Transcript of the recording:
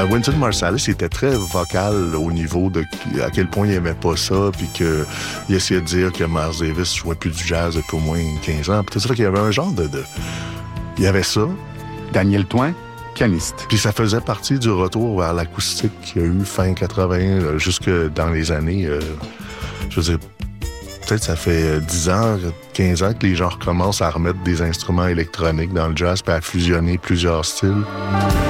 Wynton Marsalis était très vocal au niveau de à quel point il aimait pas ça, puis qu'il essayait de dire que Miles Davis jouait plus du jazz depuis au moins 15 ans. Puis tout ça, qu'il y avait un genre il y avait ça. Daniel Thoin, pianiste. Puis ça faisait partie du retour vers l'acoustique qu'il y a eu fin 80, jusque dans les années... je veux dire, peut-être ça fait 10 ans, 15 ans que les gens recommencent à remettre des instruments électroniques dans le jazz puis à fusionner plusieurs styles.